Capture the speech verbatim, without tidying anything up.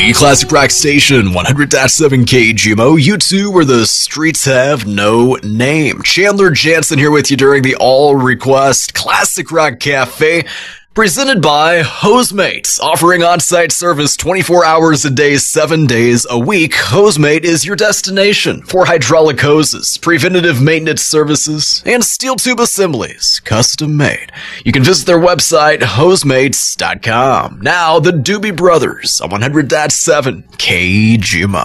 The Classic Rock Station, one hundred point seven K G M O, you two where the streets have no name. Chandler Jansen here with you during the All Request Classic Rock Cafe, presented by Hosemate, offering on-site service twenty-four hours a day, seven days a week. Hosemate is your destination for hydraulic hoses, preventative maintenance services, and steel tube assemblies, custom made. You can visit their website, hosemates dot com. Now, the Doobie Brothers on one hundred point seven K G M O.